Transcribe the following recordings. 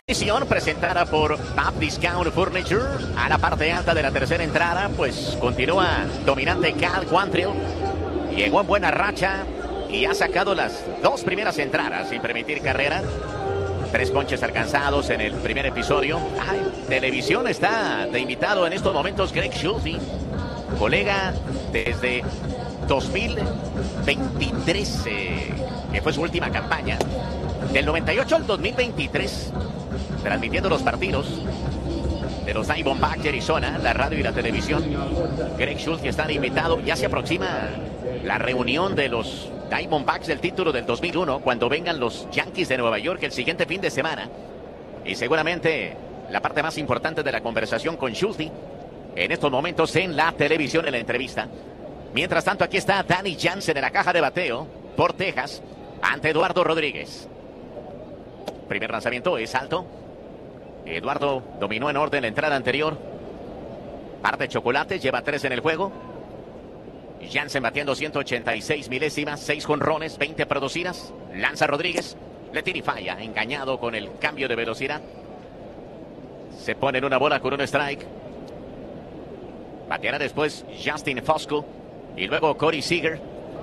Presentada por Pub Discount Furniture. A la parte alta de la tercera entrada, pues continúa dominante Cal Quantrill. Llegó en buena racha y ha sacado las dos primeras entradas sin permitir carrera. 3 ponches alcanzados en el primer episodio. Televisión está de invitado en estos momentos Greg Schulte, colega desde 2023, que fue su última campaña. Del 98 al 2023, transmitiendo los partidos de los Diamondbacks de Arizona, la radio y la televisión. Greg Schulte está de invitado. Ya se aproxima la reunión de los Diamondbacks del título del 2001, cuando vengan los Yankees de Nueva York el siguiente fin de semana. Y seguramente la parte más importante de la conversación con Schulte en estos momentos en la televisión, en la entrevista. Mientras tanto, aquí está Danny Jansen en la caja de bateo por Texas ante Eduardo Rodríguez. Primer lanzamiento es alto. Eduardo dominó en orden la entrada anterior. Par de chocolates, lleva 3 en el juego. Jansen batiendo 186 milésimas, 6 jonrones, 20 producidas. Lanza Rodríguez, le tira y falla, engañado con el cambio de velocidad. Se pone en una bola con un strike. Bateará después Justin Foscue y luego Corey Seager.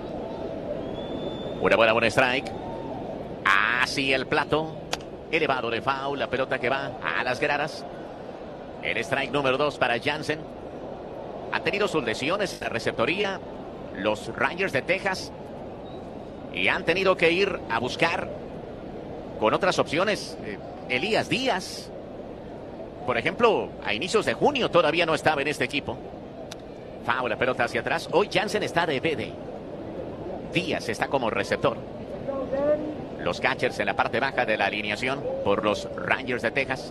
Una bola, buen strike. Así el plato. Elevado de foul, la pelota que va a las gradas. El strike número 2 para Jansen. Han tenido sus lesiones en la receptoría los Rangers de Texas y han tenido que ir a buscar con otras opciones. Elías Díaz, por ejemplo, a inicios de junio todavía no estaba en este equipo. Foul, la pelota hacia atrás. Hoy Jansen está de BD. Díaz está como receptor. Los catchers en la parte baja de la alineación por los Rangers de Texas.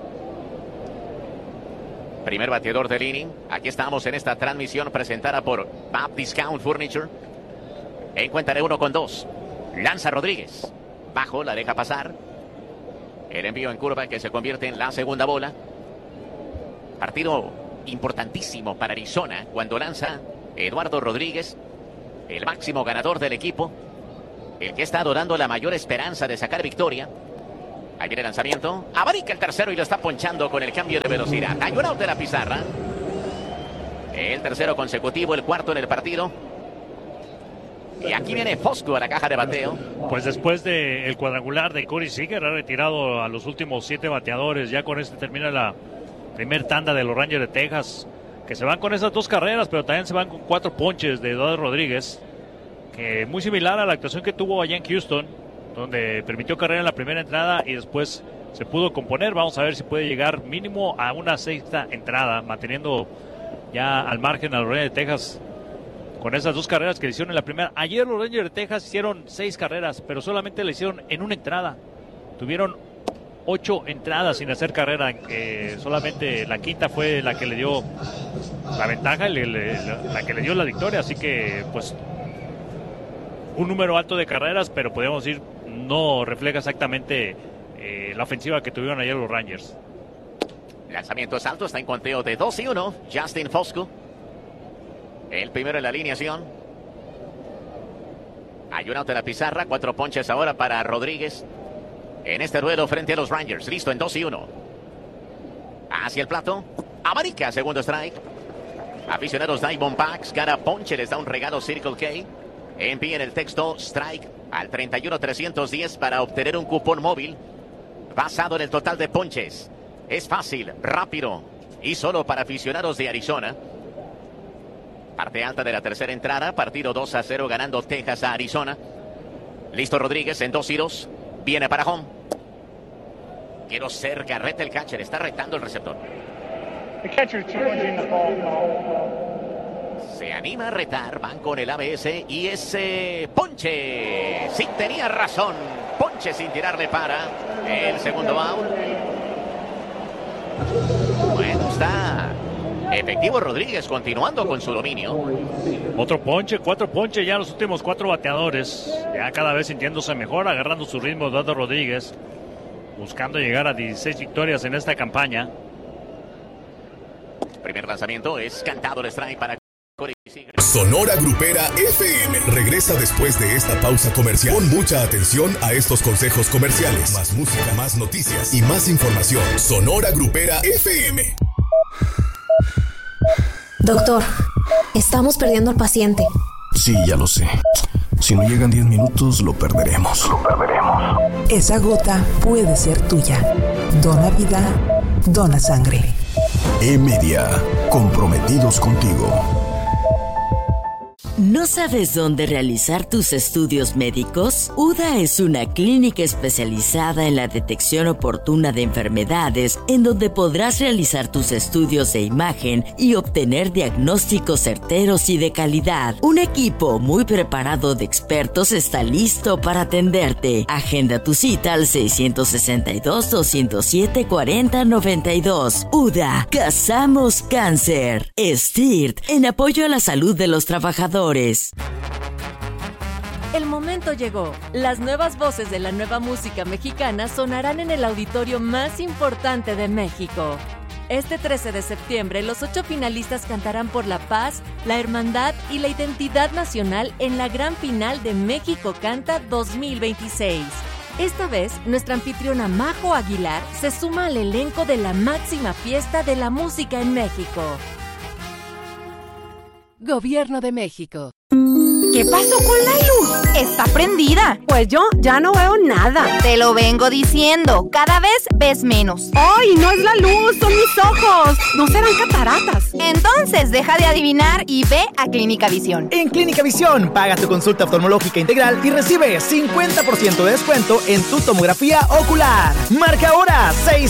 Primer bateador del inning. Aquí estamos en esta transmisión presentada por Pub Discount Furniture. En cuenta de 1-2. Lanza Rodríguez. Bajo, la deja pasar. El envío en curva que se convierte en la segunda bola. Partido importantísimo para Arizona cuando lanza Eduardo Rodríguez, el máximo ganador del equipo, el que está dando la mayor esperanza de sacar victoria. Ahí viene el lanzamiento. Abarica el tercero y lo está ponchando con el cambio de velocidad. Hay un out de la pizarra. El tercero consecutivo, el cuarto en el partido. Y aquí viene Foscue a la caja de bateo. Pues después del cuadrangular de Corey Seager, ha retirado a los últimos 7 bateadores. Ya con este termina la primer tanda de los Rangers de Texas, que se van con esas 2 carreras, pero también se van con 4 ponches de Eduardo Rodríguez, que muy similar a la actuación que tuvo allá en Houston, donde permitió carrera en la primera entrada y después se pudo componer. Vamos a ver si puede llegar mínimo a una 6ª entrada, manteniendo ya al margen a los Rangers de Texas con esas 2 carreras que le hicieron en la primera. Ayer los Rangers de Texas hicieron 6 carreras, pero solamente le hicieron en una entrada. Tuvieron 8 entradas sin hacer carrera. Solamente la quinta fue la que le dio la ventaja, la que le dio la victoria. Así que, pues, un número alto de carreras, pero podemos decir no refleja exactamente la ofensiva que tuvieron ayer los Rangers. Lanzamiento es alto, está en conteo de 2-1. Justin Foscue, el primero en la alineación. Hay un out de la pizarra, 4 ponches ahora para Rodríguez en este duelo frente a los Rangers. Listo en 2-1. Hacia el plato. Abarica, segundo strike. Aficionados Diamondbacks, cada ponche les da un regalo Circle K. Envíen el texto strike al 31310 para obtener un cupón móvil basado en el total de ponches. Es fácil, rápido y solo para aficionados de Arizona. Parte alta de la tercera entrada, partido 2-0 ganando Texas a Arizona. Listo Rodríguez en 2-2. Viene para home. Quiero cerca, reta el catcher, está retando el receptor. Se anima a retar, van con el ABS y ese ponche. Sí, tenía razón. Ponche sin tirarle para el segundo out. Bueno, está efectivo Rodríguez continuando con su dominio. Otro ponche, 4 ponches ya los últimos 4 bateadores. Ya cada vez sintiéndose mejor, agarrando su ritmo Eduardo Rodríguez, buscando llegar a 16 victorias en esta campaña. Primer lanzamiento es cantado el strike para Sonora Grupera FM regresa después de esta pausa comercial. Pon mucha atención a estos consejos comerciales. Más música, más noticias y más información. Sonora Grupera FM. Doctor, estamos perdiendo al paciente. Sí, ya lo sé. Si no llegan 10 minutos, lo perderemos. Esa gota puede ser tuya. Dona vida, dona sangre. E-Media, comprometidos contigo. ¿No sabes dónde realizar tus estudios médicos? UDA es una clínica especializada en la detección oportuna de enfermedades, en donde podrás realizar tus estudios de imagen y obtener diagnósticos certeros y de calidad. Un equipo muy preparado de expertos está listo para atenderte. Agenda tu cita al 662-207-4092. UDA, cazamos cáncer. STIRT, en apoyo a la salud de los trabajadores. El momento llegó. Las nuevas voces de la nueva música mexicana sonarán en el auditorio más importante de México. Este 13 de septiembre, los 8 finalistas cantarán por la paz, la hermandad y la identidad nacional en la gran final de México Canta 2026. Esta vez, nuestra anfitriona Majo Aguilar se suma al elenco de la máxima fiesta de la música en México. Gobierno de México. ¿Qué pasó con la luz? Está prendida. Pues yo ya no veo nada. Te lo vengo diciendo. Cada vez ves menos. ¡Ay, no es la luz! ¡Son mis ojos! ¡No serán cataratas! Entonces deja de adivinar y ve a Clínica Visión. En Clínica Visión, paga tu consulta oftalmológica integral y recibe 50% de descuento en tu tomografía ocular. Marca ahora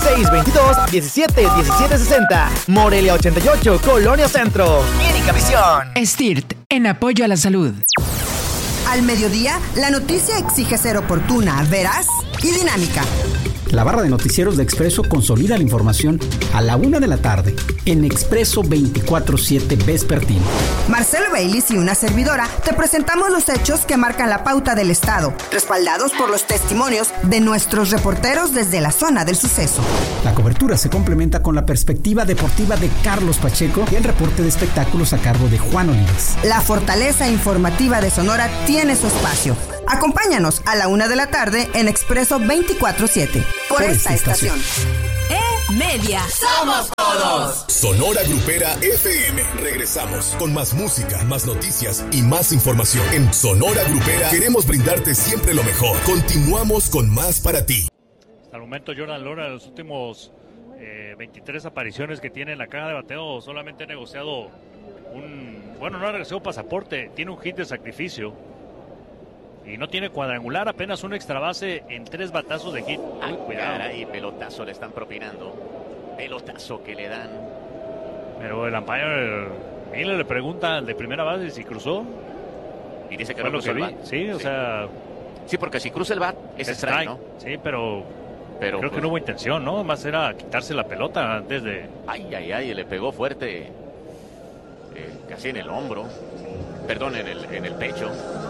6622-171760. Morelia 88, Colonia Centro. Clínica Visión. STIRT, en apoyo a la salud. Al mediodía, la noticia exige ser oportuna, veraz y dinámica. La barra de noticieros de Expreso consolida la información a la 1 de la tarde en Expreso 24/7 Vespertino. Marcelo Baylis y una servidora te presentamos los hechos que marcan la pauta del Estado, respaldados por los testimonios de nuestros reporteros desde la zona del suceso. La cobertura se complementa con la perspectiva deportiva de Carlos Pacheco y el reporte de espectáculos a cargo de Juan Olives. La fortaleza informativa de Sonora tiene su espacio. Acompáñanos a la 1 de la tarde en Expreso 24/7 por esta estación. E-Media. ¡Somos todos! Sonora Grupera FM. Regresamos con más música, más noticias y más información. En Sonora Grupera queremos brindarte siempre lo mejor. Continuamos con más para ti. Hasta el momento Jordan Lora, en los últimos 23 apariciones que tiene en la caja de bateo, solamente ha negociado no ha negociado pasaporte, tiene un hit de sacrificio. Y no tiene cuadrangular, apenas un extra base en 3 batazos de hit. Ay, cuidado. Caray, pelotazo le están propinando. Pelotazo que le dan. Pero el umpire Miller le pregunta al de primera base si cruzó. Y dice que no cruzó el bat. Sí, o sea... Sí, porque si cruza el bat es strike, ¿no? Sí, pero creo que no hubo intención, ¿no? Más era quitarse la pelota antes de... Ay, le pegó fuerte. Casi en el hombro. Perdón, en el pecho.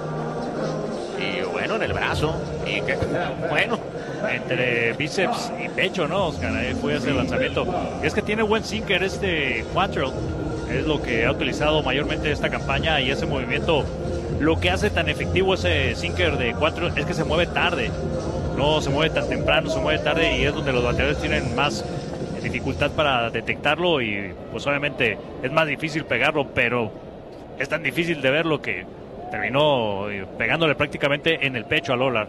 Y bueno, en el brazo. Y que, bueno. Entre bíceps y pecho, ¿no, Oscar? Ahí fue ese lanzamiento. Y es que tiene buen sinker Quantrill. Es lo que ha utilizado mayormente esta campaña. Y ese movimiento, lo que hace tan efectivo ese sinker de Quantrill es que se mueve tarde. No se mueve tan temprano, se mueve tarde. Y es donde los bateadores tienen más dificultad para detectarlo. Y pues obviamente es más difícil pegarlo. Pero es tan difícil de verlo que terminó pegándole prácticamente en el pecho a Lolar.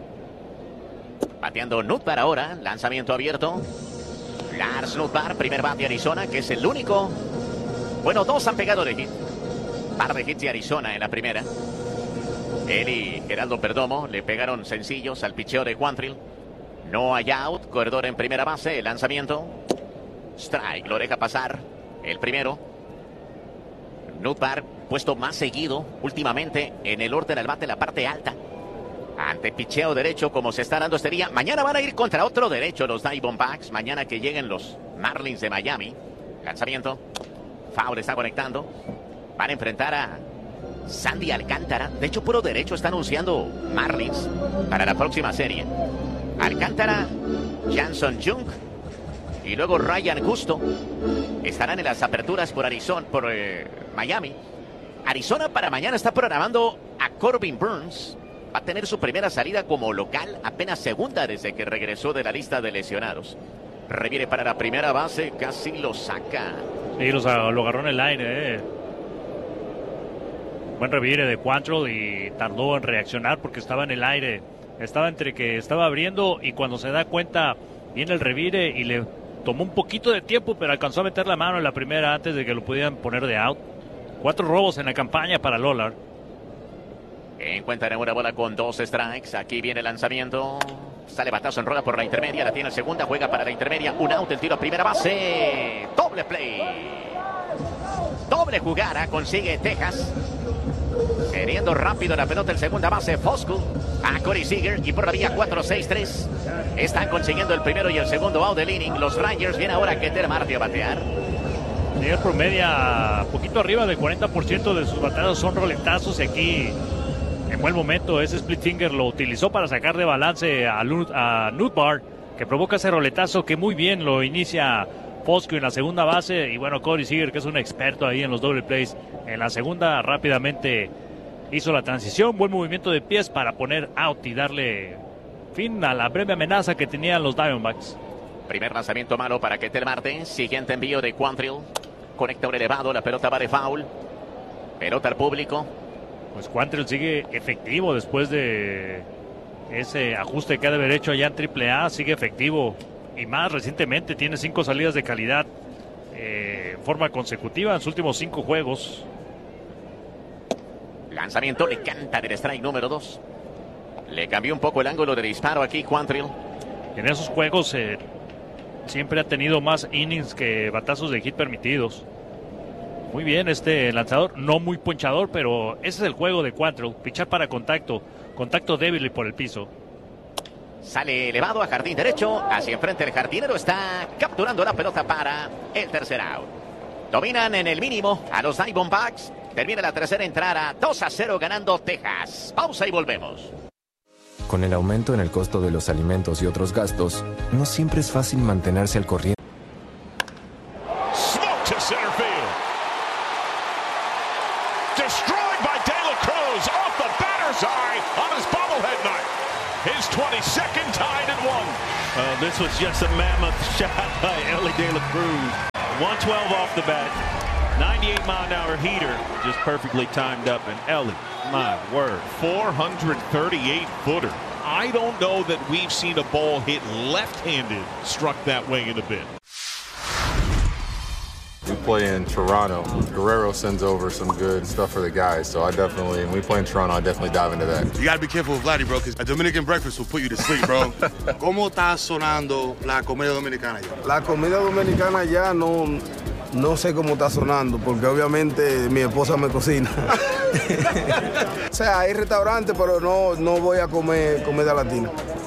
Bateando Nootbaar ahora, lanzamiento abierto. Lars Nootbaar, primer bate de Arizona, que es el único. Bueno, 2 han pegado de hit. Par de hits de Arizona en la primera. Él y Geraldo Perdomo le pegaron sencillos al picheo de Quantrill. No hay out, corredor en primera base, el lanzamiento. Strike, lo deja pasar. El primero. Nootbaar puesto más seguido últimamente en el orden del bate, la parte alta. Ante picheo derecho, como se está dando este día. Mañana van a ir contra otro derecho los Diamondbacks. Mañana que lleguen los Marlins de Miami. Lanzamiento. Foul está conectando. Van a enfrentar a Sandy Alcántara. De hecho, puro derecho está anunciando Marlins para la próxima serie. Alcántara, Janson Jung y luego Ryan Justo estarán en las aperturas por Arizona, por Miami. Arizona para mañana está programando a Corbin Burns. Va a tener su primera salida como local, apenas segunda desde que regresó de la lista de lesionados. Reviene para la primera base, casi lo saca. Sí, lo agarró en el aire. Buen revire de Quantrill y tardó en reaccionar porque estaba en el aire. Estaba entre que estaba abriendo y cuando se da cuenta viene el revire y le tomó un poquito de tiempo, pero alcanzó a meter la mano en la primera antes de que lo pudieran poner de out. 4 robos en la campaña para Lollard. Encuentran una bola con 2 strikes. Aquí viene el lanzamiento. Sale batazo en rueda por la intermedia. La tiene segunda, juega para la intermedia. Un out, el tiro a primera base. Doble play. Doble jugada consigue Texas. Queriendo rápido la pelota en segunda base. Foscue a Corey Seager. Y por la vía 4-6-3. Están consiguiendo el primero y el segundo out del inning. Los Rangers vienen ahora a Ketel Marte a batear. Señor promedia poquito arriba del 40% de sus batadas son roletazos y aquí en buen momento ese split finger lo utilizó para sacar de balance a Nootbaar, que provoca ese roletazo que muy bien lo inicia Foscue en la segunda base y bueno, Corey Seager, que es un experto ahí en los double plays, en la segunda rápidamente hizo la transición, buen movimiento de pies para poner out y darle fin a la breve amenaza que tenían los Diamondbacks. Primer lanzamiento malo para Ketel Marte. Siguiente envío de Quantrill. Conector elevado, la pelota va de foul. Pelota al público. Pues Quantrill sigue efectivo después de ese ajuste que ha de haber hecho allá en AAA. Sigue efectivo y más recientemente tiene 5 salidas de calidad en forma consecutiva en sus últimos 5 juegos. Lanzamiento, le canta del strike número 2. Le cambió un poco el ángulo de disparo aquí Quantrill. En esos juegos siempre ha tenido más innings que batazos de hit permitidos. Muy bien este lanzador, no muy ponchador, pero ese es el juego de Quantrill. Pichar para contacto débil y por el piso. Sale elevado a jardín derecho, hacia enfrente el jardinero está capturando la pelota para el tercer out. Dominan en el mínimo a los Diamondbacks. Termina la tercera entrada, 2-0 ganando Texas. Pausa y volvemos. Con el aumento en el costo de los alimentos y otros gastos, no siempre es fácil mantenerse al corriente. Smoke to center field. Destroyed by De La Cruz off the batter's eye on his bobblehead night. His 22nd tied at 1. This was just a mammoth shot by Elly De La Cruz. 112 off the bat. 98-mile-an-hour heater, just perfectly timed up. And Elly, my word, 438-footer. I don't know that we've seen a ball hit left-handed struck that way in a bit. We play in Toronto. Guerrero sends over some good stuff for the guys, so when we play in Toronto, I definitely dive into that. You gotta be careful with Vladdy, bro, because a Dominican breakfast will put you to sleep, bro. ¿Cómo está sonando la comida dominicana ya? La comida dominicana ya no sé cómo está sonando, porque obviamente mi esposa me cocina. O sea, hay restaurantes, pero no voy a comer comida latina.